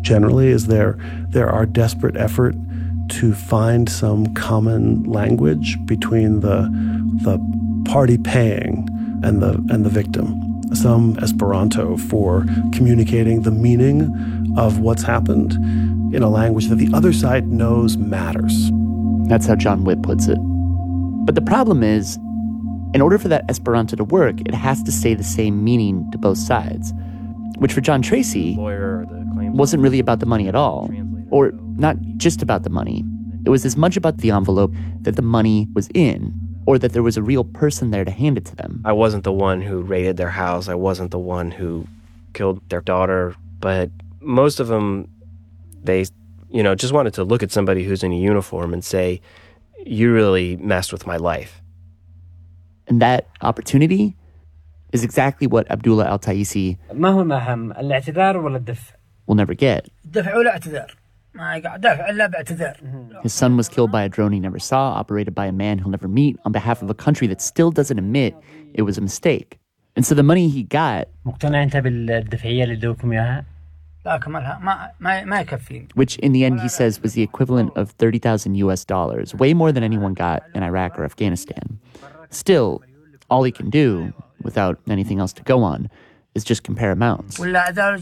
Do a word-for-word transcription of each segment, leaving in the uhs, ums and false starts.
generally is there there are desperate effort to find some common language between the the party paying and the and the victim. Some Esperanto for communicating the meaning of what's happened in a language that the other side knows matters. That's how John Witt puts it. But the problem is, in order for that Esperanto to work, it has to say the same meaning to both sides, which for John Tracy wasn't really about the money at all, or not just about the money. It was as much about the envelope that the money was in, or that there was a real person there to hand it to them. I wasn't the one who raided their house. I wasn't the one who killed their daughter. But most of them, they, you know, just wanted to look at somebody who's in a uniform and say, you really messed with my life. And that opportunity is exactly what Abdullah Al-Taisi will never get. His son was killed by a drone he never saw, operated by a man he'll never meet, on behalf of a country that still doesn't admit it was a mistake. And so the money he got, which in the end he says was the equivalent of thirty thousand U S dollars, way more than anyone got in Iraq or Afghanistan. Still, all he can do, without anything else to go on, is just compare amounts. Oh,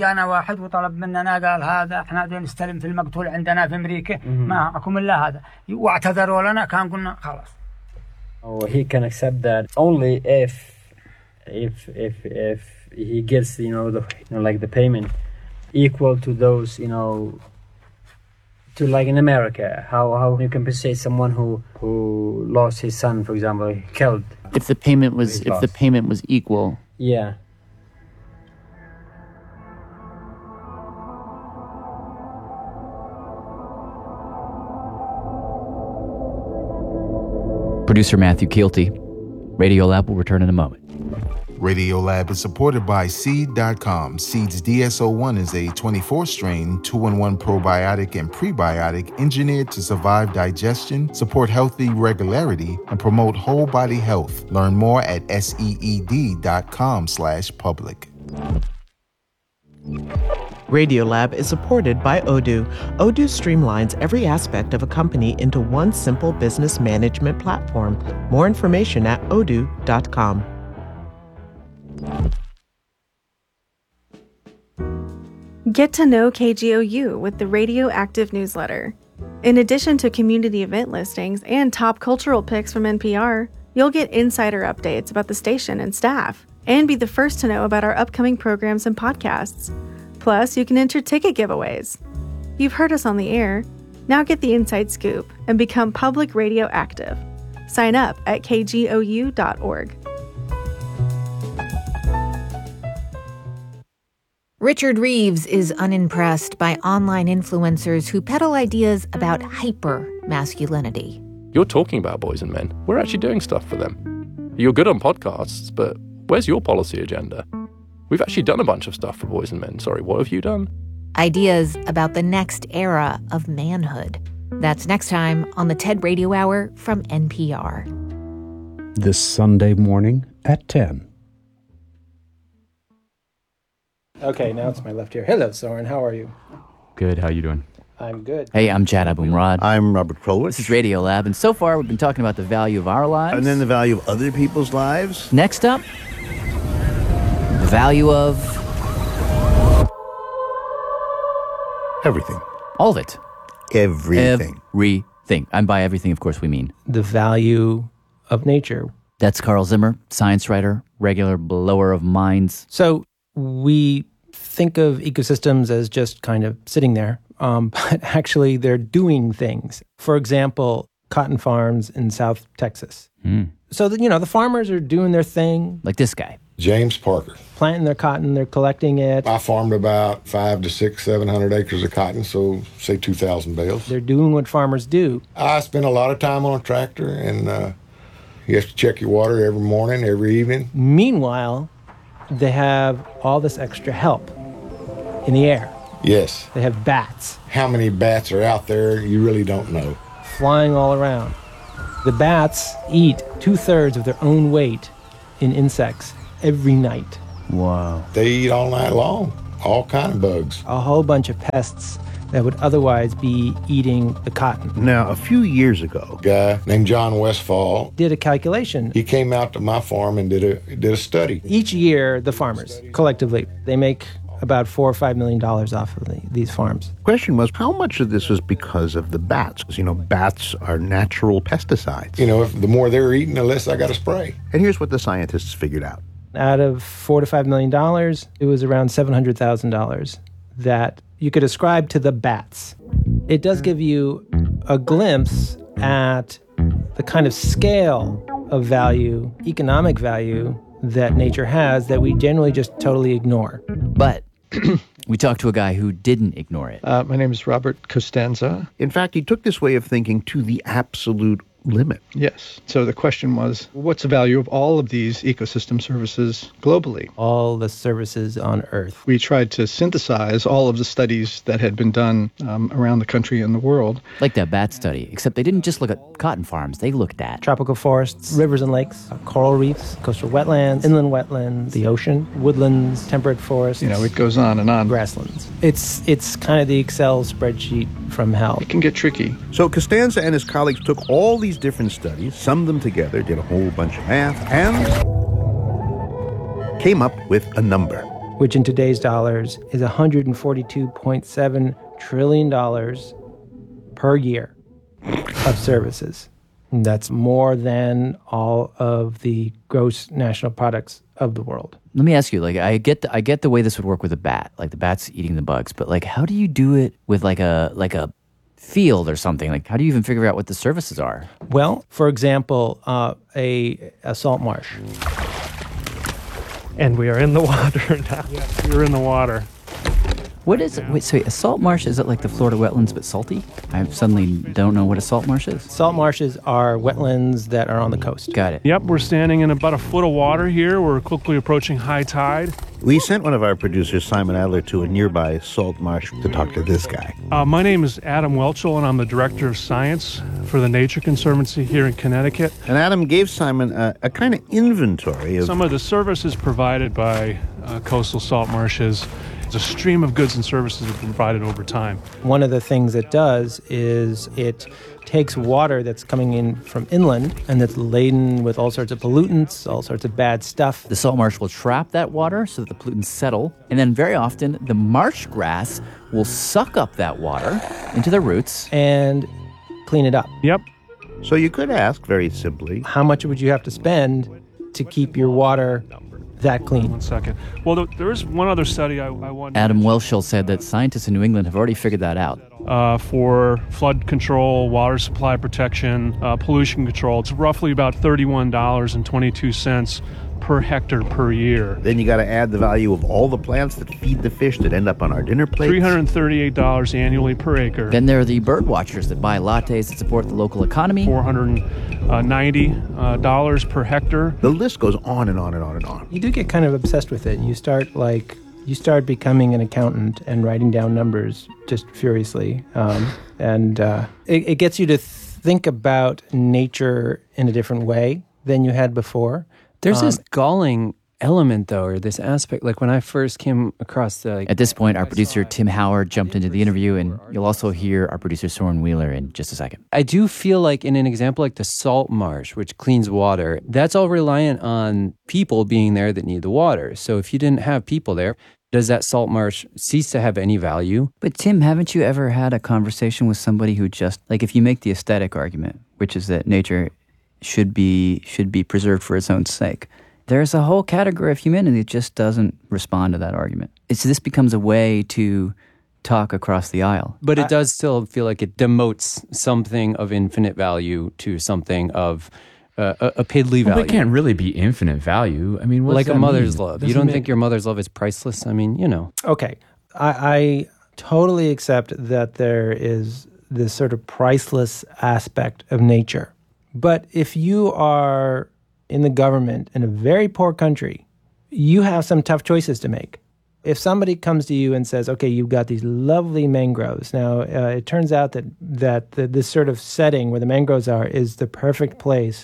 he can accept that only if if if if he gets, you know, the you know, like the payment equal to those, you know, to like in America, how how you compensate someone who who lost his son, for example, killed. If the payment was if the payment was equal. Yeah. Producer Matthew Keelty. Radiolab will return in a moment. Radiolab is supported by Seed dot com. Seed's D S O one is a twenty-four strain, two in one probiotic and prebiotic engineered to survive digestion, support healthy regularity, and promote whole body health. Learn more at seed.com slash public. Radiolab is supported by Odoo. Odoo streamlines every aspect of a company into one simple business management platform. More information at odoo dot com. Get to know K G O U with the Radioactive newsletter. In addition to community event listings and top cultural picks from N P R, you'll get insider updates about the station and staff, and be the first to know about our upcoming programs and podcasts. Plus, you can enter ticket giveaways. You've heard us on the air. Now get the inside scoop and become public radioactive. Sign up at k g o u dot org. Richard Reeves is unimpressed by online influencers who peddle ideas about hyper-masculinity. You're talking about boys and men. We're actually doing stuff for them. You're good on podcasts, but where's your policy agenda? We've actually done a bunch of stuff for boys and men. Sorry, what have you done? Ideas about the next era of manhood. That's next time on the TED Radio Hour from N P R. This Sunday morning at ten. Okay, now it's my left ear. Hello, Soren. How are you? Good. How you doing? I'm good. Hey, I'm Chad Abumrad. I'm Robert Krulwich. This is Radiolab, and so far we've been talking about the value of our lives. And then the value of other people's lives. Next up, the value of... everything. All of it. Everything. Everything. And by everything, of course, we mean... the value of nature. That's Carl Zimmer, science writer, regular blower of minds. So we think of ecosystems as just kind of sitting there, um, but actually they're doing things. For example, cotton farms in South Texas. Mm. So, the, you know, the farmers are doing their thing. Like this guy. James Parker. Planting their cotton, they're collecting it. I farmed about five to six, seven hundred acres of cotton, so say two thousand bales. They're doing what farmers do. I spend a lot of time on a tractor, and uh, you have to check your water every morning, every evening. Meanwhile, they have all this extra help in the air. Yes. They have bats. How many bats are out there, you really don't know. Flying all around. The bats eat two-thirds of their own weight in insects every night. Wow. They eat all night long. all kind of bugs. A whole bunch of pests that would otherwise be eating the cotton. Now, a few years ago, A guy named John Westfall Did a calculation. He came out to my farm and did a did a study. Each year, the farmers, collectively, they make about four or five million dollars off of the, these farms. Question was, how much of this was because of the bats? Because, you know, bats are natural pesticides. You know, if the more they're eating, the less I got to spray. And here's what the scientists figured out. Out of four to five million dollars, it was around seven hundred thousand dollars that you could ascribe to the bats. It does give you a glimpse at the kind of scale of value, economic value, that nature has that we generally just totally ignore. But we talked to a guy who didn't ignore it. Uh, my name is Robert Costanza. In fact, he took this way of thinking to the absolute limit. Yes. So the question was, what's the value of all of these ecosystem services globally? All the services on Earth. We tried to synthesize all of the studies that had been done um, around the country and the world. Like that bat study, except they didn't just look at cotton farms, they looked at tropical forests, rivers and lakes, coral reefs, coastal wetlands, inland wetlands, the ocean, woodlands, temperate forests. You know, it goes on and on. Grasslands. It's, it's kind of the Excel spreadsheet from hell. It can get tricky. So Costanza and his colleagues took all these different studies, summed them together, did a whole bunch of math, and came up with a number. Which in today's dollars is one hundred forty-two point seven trillion dollars per year of services. And that's more than all of the gross national products of the world. Let me ask you, like, I get the, I get the way this would work with a bat, like the bat's eating the bugs, but like, how do you do it with like a like a field or something? Like, how do you even figure out what the services are? Well, for example, uh, a, a salt marsh. And we are in the water now. Yes, we're in the water. What is it? Wait, so a salt marsh, is it like the Florida wetlands but salty? I suddenly don't know what a salt marsh is. Salt marshes are wetlands that are on the coast. Got it. Yep, we're standing in about a foot of water here. We're quickly approaching high tide. We sent one of our producers, Simon Adler, to a nearby salt marsh to talk to this guy. Uh, my name is Adam Welchel, and I'm the Director of Science for the Nature Conservancy here in Connecticut. And Adam gave Simon a, a kind of inventory of some of the services provided by uh, coastal salt marshes. A stream of goods and services that are provided over time. One of the things it does is it takes water that's coming in from inland and that's laden with all sorts of pollutants, all sorts of bad stuff. The salt marsh will trap that water so that the pollutants settle, and then very often the marsh grass will suck up that water into their roots and clean it up. Yep. So you could ask very simply, how much would you have to spend to keep your water that clean? One second. Well, there is one other study I, I want. Adam Welchel said that scientists in New England have already figured that out. Uh, for flood control, water supply protection, uh, pollution control, it's roughly about thirty-one dollars and twenty-two cents per hectare per year. Then you got to add the value of all the plants that feed the fish that end up on our dinner plates. three hundred thirty-eight dollars annually per acre. Then there are the bird watchers that buy lattes that support the local economy. four hundred ninety dollars per hectare. The list goes on and on and on and on. You do get kind of obsessed with it. You start like, you start becoming an accountant and writing down numbers just furiously. Um, and uh, it, it gets you to think about nature in a different way than you had before. There's um, this galling element, though, or this aspect. Like when I first came across the... Like, At this point, our producer Tim Howard jumped into the interview, and you'll also hear our producer Soren Wheeler in just a second. I do feel like in an example like the salt marsh, which cleans water, that's all reliant on people being there that need the water. So if you didn't have people there, does that salt marsh cease to have any value? But Tim, haven't you ever had a conversation with somebody who just, like if you make the aesthetic argument, which is that nature should be should be preserved for its own sake, there's a whole category of humanity that just doesn't respond to that argument. It's this becomes a way to talk across the aisle. But it I, does still feel like it demotes something of infinite value to something of uh, a, a piddly well, value. It can't really be infinite value. I mean, what like does a that mother's mean? love. Doesn't You don't make... think your mother's love is priceless? I mean, you know. Okay, I, I totally accept that there is this sort of priceless aspect of nature. But if you are in the government in a very poor country, you have some tough choices to make. If somebody comes to you and says, okay, you've got these lovely mangroves. Now, uh, it turns out that, that the, this sort of setting where the mangroves are is the perfect place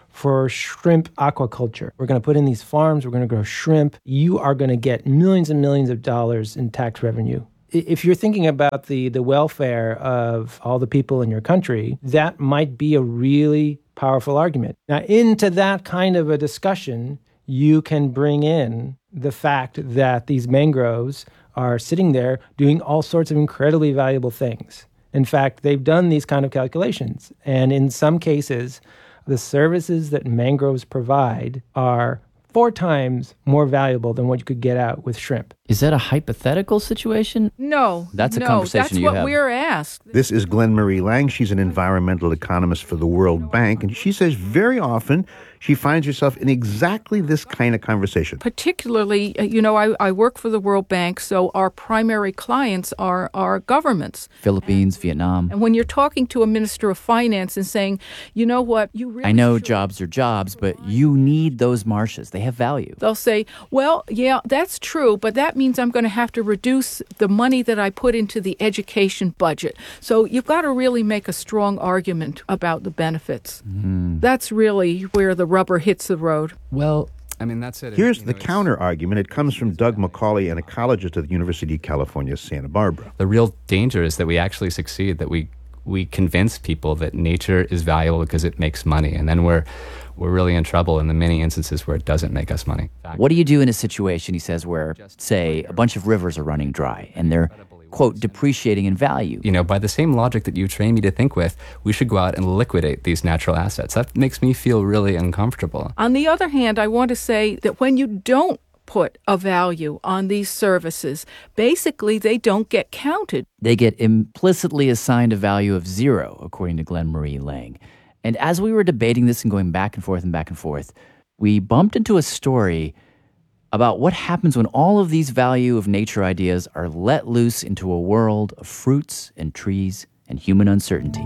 for shrimp aquaculture. We're going to put in these farms. We're going to grow shrimp. You are going to get millions and millions of dollars in tax revenue. If you're thinking about the, the welfare of all the people in your country, that might be a really powerful argument. Now, into that kind of a discussion, you can bring in the fact that these mangroves are sitting there doing all sorts of incredibly valuable things. In fact, they've done these kind of calculations. And in some cases, the services that mangroves provide are four times more valuable than what you could get out with shrimp. Is that a hypothetical situation? No. That's a no, conversation that's you what have. we're asked. This is Glenn Marie Lang. She's an environmental economist for the World Bank, and she says very often she finds herself in exactly this kind of conversation. Particularly, uh, you know, I, I work for the World Bank, so our primary clients are our governments. Philippines, Vietnam. And when you're talking to a minister of finance and saying, you know what, you really I know should. jobs are jobs, but you need those marshes. They have value. They'll say, well, yeah, that's true, but that means I'm going to have to reduce the money that I put into the education budget. So you've got to really make a strong argument about the benefits. Mm. That's really where the rubber hits the road. Well, I mean, that's it. Here's You the know, counter argument. It comes from Doug Macaulay, an ecologist at the University of California, Santa Barbara. The real danger is that we actually succeed, that we we convince people that nature is valuable because it makes money, and then we're we're really in trouble in the many instances where it doesn't make us money. What do you do in a situation, he says, where, say, a bunch of rivers are running dry and they're, quote, depreciating in value? You know, by the same logic that you train me to think with, we should go out and liquidate these natural assets. That makes me feel really uncomfortable. On the other hand, I want to say that when you don't put a value on these services, basically they don't get counted. They get implicitly assigned a value of zero, according to Glenn Marie Lang. And as we were debating this and going back and forth and back and forth, we bumped into a story about what happens when all of these value of nature ideas are let loose into a world of fruits and trees and human uncertainty.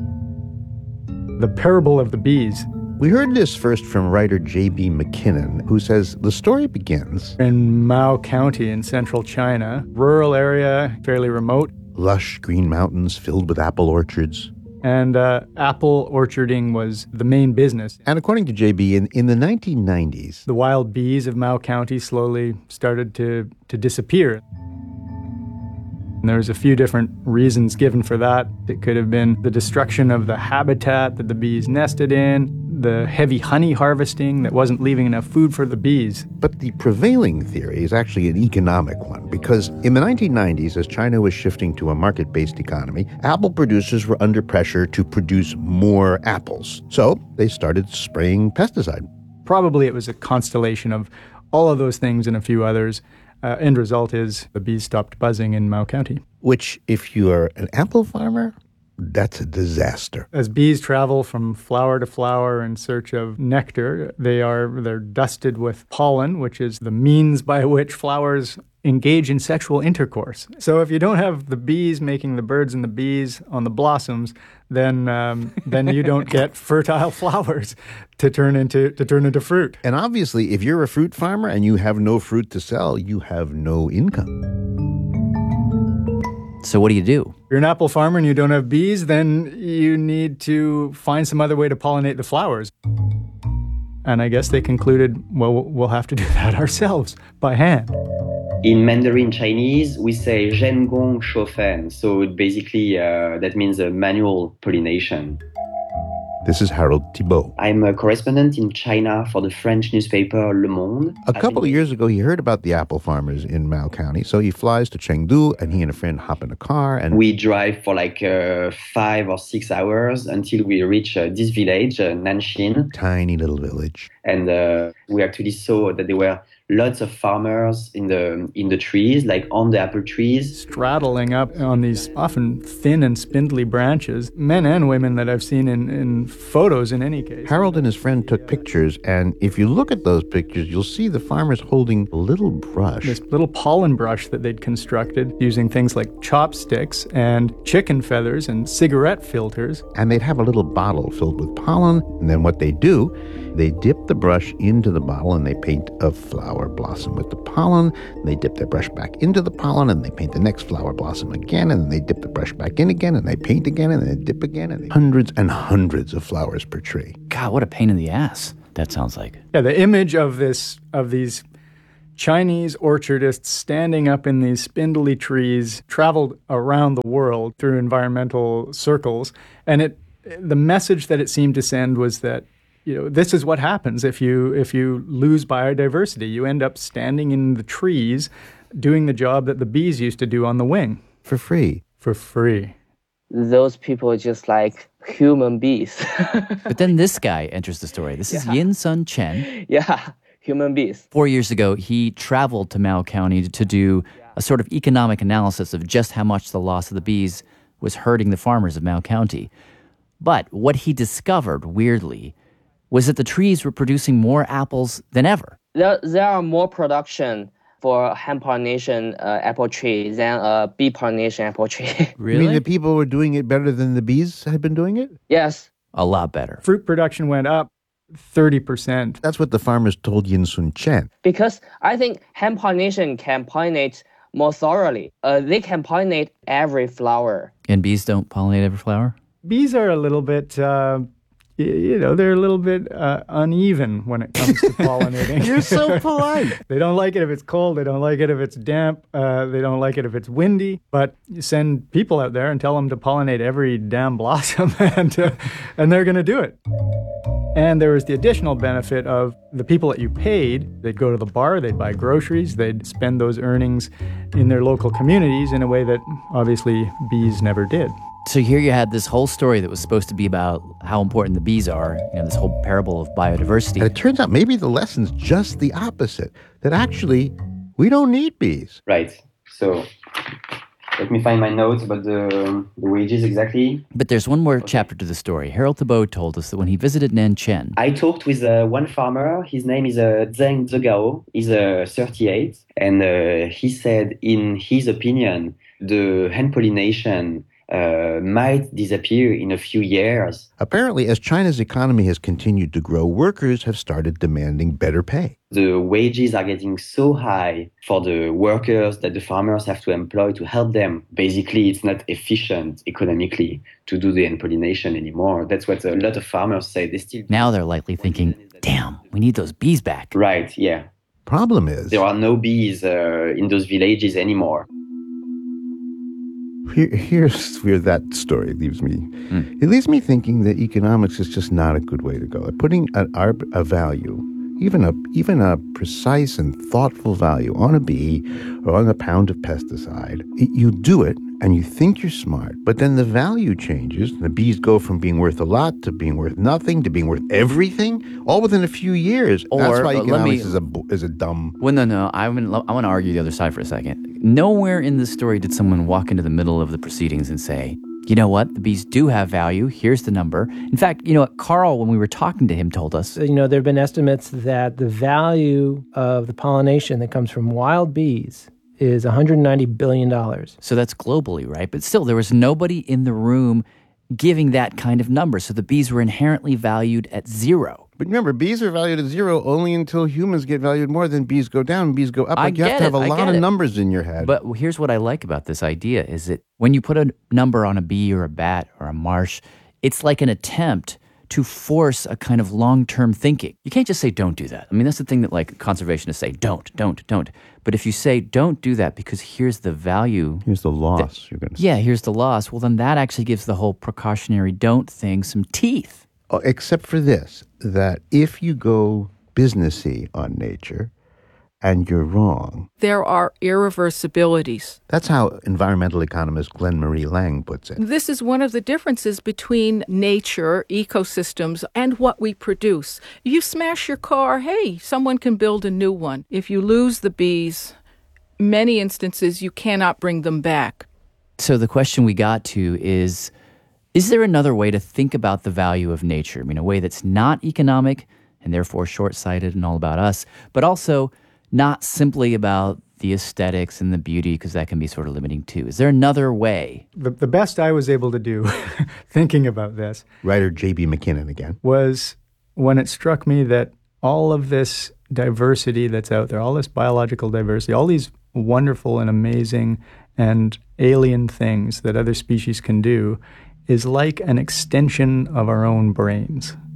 The parable of the bees. We heard this first from writer J B McKinnon, who says the story begins in Mao County in central China, rural area, fairly remote. Lush green mountains filled with apple orchards. And uh, apple orcharding was the main business. And according to J B, in, in the nineteen nineties, the wild bees of Mao County slowly started to, to disappear. And there's a few different reasons given for that. It could have been the destruction of the habitat that the bees nested in, the heavy honey harvesting that wasn't leaving enough food for the bees. But the prevailing theory is actually an economic one, because in the nineteen nineties, as China was shifting to a market-based economy, apple producers were under pressure to produce more apples. So they started spraying pesticide. Probably it was a constellation of all of those things and a few others. Uh, end result is the bees stopped buzzing in Mao County. Which, if you are an apple farmer, that's a disaster. As bees travel from flower to flower in search of nectar, they are they're dusted with pollen, which is the means by which flowers engage in sexual intercourse. So if you don't have the bees making the birds and the bees on the blossoms, then um, then you don't get fertile flowers to turn into to turn into fruit. And obviously, if you're a fruit farmer and you have no fruit to sell, you have no income. So what do you do? If you're an apple farmer and you don't have bees, then you need to find some other way to pollinate the flowers. And I guess they concluded, well, we'll have to do that ourselves by hand. In Mandarin Chinese, we say zhen gong shou fan. So basically, uh, that means a manual pollination. This is Harold Thibault. I'm a correspondent in China for the French newspaper Le Monde. A couple of years ago, he heard about the apple farmers in Mao County, so he flies to Chengdu, and he and a friend hop in a car. And we drive for like uh, five or six hours until we reach uh, this village, uh, Nanshin. Tiny little village. And uh, we actually saw that there were lots of farmers in the in the trees, like on the apple trees. Straddling up on these often thin and spindly branches, men and women that I've seen in, in photos in any case. Harold and his friend took pictures, and if you look at those pictures, you'll see the farmers holding a little brush. This little pollen brush that they'd constructed using things like chopsticks and chicken feathers and cigarette filters. And they'd have a little bottle filled with pollen, and then what they do, they dip the brush into the bottle and they paint a flower blossom with the pollen. They dip their brush back into the pollen and they paint the next flower blossom again, and then they dip the brush back in again and they paint again and they dip again, and they... hundreds and hundreds of flowers per tree. God, what a pain in the ass that sounds like. Yeah, the image of this of these Chinese orchardists standing up in these spindly trees traveled around the world through environmental circles, and it the message that it seemed to send was that, you know, this is what happens if you if you lose biodiversity. You end up standing in the trees doing the job that the bees used to do on the wing. For free. For free. Those people are just like human bees. But then this guy enters the story. This is Yeah. Yin Sun Chen. Yeah, human bees. Four years ago, he traveled to Mao County to do a sort of economic analysis of just how much the loss of the bees was hurting the farmers of Mao County. But what he discovered, weirdly, was that the trees were producing more apples than ever. There, there are more production for hand pollination uh, apple tree than a bee pollination apple tree. You mean the people were doing it better than the bees had been doing it? Yes. A lot better. Fruit production went up thirty percent. That's what the farmers told Yin Sun Chen. Because I think hand pollination can pollinate more thoroughly. Uh, they can pollinate every flower. And bees don't pollinate every flower? Bees are a little bit, uh, y- you know, they're a little bit uh, uneven when it comes to pollinating. You're so polite. They don't like it if it's cold. They don't like it if it's damp. Uh, they don't like it if it's windy. But you send people out there and tell them to pollinate every damn blossom, and uh, and they're going to do it. And there was the additional benefit of the people that you paid. They'd go to the bar, they'd buy groceries, they'd spend those earnings in their local communities in a way that obviously bees never did. So here you had this whole story that was supposed to be about how important the bees are, you know, this whole parable of biodiversity. And it turns out maybe the lesson's just the opposite, that actually we don't need bees. Right. So let me find my notes about the, the wages exactly. But there's one more chapter to the story. Harold Thibault told us that when he visited Nanchen, I talked with uh, one farmer. His name is uh, Zheng Zhegao. He's uh, thirty-eight. And uh, he said, in his opinion, the hand pollination uh, might disappear in a few years. Apparently, as China's economy has continued to grow, workers have started demanding better pay. The wages are getting so high for the workers that the farmers have to employ to help them. Basically, it's not efficient economically to do the hand pollination anymore. That's what a lot of farmers say. They still now they're likely thinking, damn, we need those bees back. Right, yeah. Problem is, there are no bees uh, in those villages anymore. Here, here's where that story leaves me. Mm. It leaves me thinking that economics is just not a good way to go. Putting a, a value, even a even a precise and thoughtful value on a bee or on a pound of pesticide, it, you do it and you think you're smart, but then the value changes. The bees go from being worth a lot to being worth nothing to being worth everything, all within a few years. Or, That's why uh, economics me, is a is a dumb. Well, no, no. I want I want to argue the other side for a second. Nowhere in the story did someone walk into the middle of the proceedings and say, you know what, the bees do have value. Here's the number. In fact, you know what, Carl, when we were talking to him, told us. You know, there have been estimates that the value of the pollination that comes from wild bees is one hundred ninety billion dollars. So that's globally, right? But still, there was nobody in the room giving that kind of number. So the bees were inherently valued at zero. But remember, bees are valued at zero only until humans get valued more. Then bees go down, bees go up. I Like you get have to have it, a I lot get of it. numbers in your head. But here's what I like about this idea is that when you put a number on a bee or a bat or a marsh, it's like an attempt to force a kind of long-term thinking. You can't just say, don't do that. I mean, that's the thing that like conservationists say, don't, don't, don't. But if you say, don't do that because here's the value. Here's the loss that, you're going to Yeah, here's the loss. Well, then that actually gives the whole precautionary don't thing some teeth. Oh, except for this, that if you go businessy on nature and you're wrong. There are irreversibilities. That's how environmental economist Glenn Marie Lang puts it. This is one of the differences between nature, ecosystems, and what we produce. If you smash your car, hey, someone can build a new one. If you lose the bees, many instances you cannot bring them back. So the question we got to is, is there another way to think about the value of nature? I mean, a way that's not economic and therefore short-sighted and all about us, but also not simply about the aesthetics and the beauty, because that can be sort of limiting too. Is there another way? The, the best I was able to do thinking about this, writer J B McKinnon again, was when it struck me that all of this diversity that's out there, all this biological diversity, all these wonderful and amazing and alien things that other species can do is like an extension of our own brains.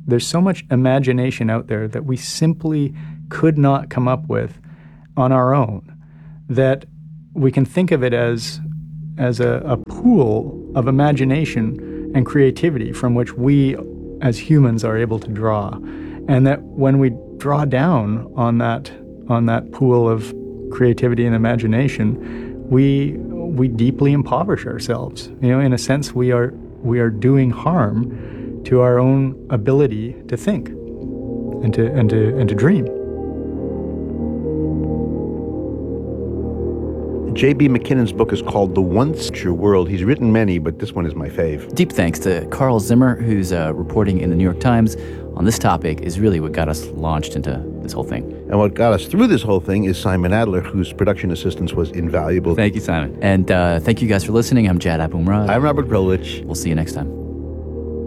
There's so much imagination out there that we simply could not come up with on our own, that we can think of it as, as a, a pool of imagination and creativity from which we as humans are able to draw. And that when we draw down on that, on that pool of creativity and imagination, we, we deeply impoverish ourselves. You know, in a sense, we are, we are doing harm to our own ability to think and to, and to, and to dream. J B. McKinnon's book is called The Once True World. He's written many, but this one is my fave. Deep thanks to Carl Zimmer, who's uh, reporting in the New York Times on this topic, is really what got us launched into this whole thing. And what got us through this whole thing is Simon Adler, whose production assistance was invaluable. Thank you, Simon. And uh, thank you guys for listening. I'm Jad Abumrad. I'm Robert Krulwich. We'll see you next time.